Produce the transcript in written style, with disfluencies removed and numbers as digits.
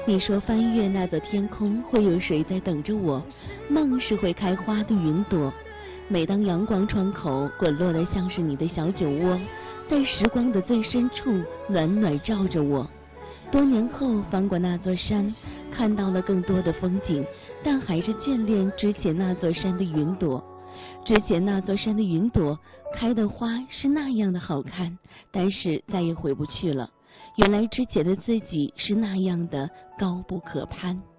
你说翻越那座天空会有谁在等着我？梦是会开花的云朵，每当阳光窗口滚落的像是你的小酒窝，在时光的最深处暖暖照着我。多年后翻过那座山，看到了更多的风景，但还是眷恋之前那座山的云朵。之前那座山的云朵开的花是那样的好看，但是再也回不去了。原来之前的自己是那样的高不可攀。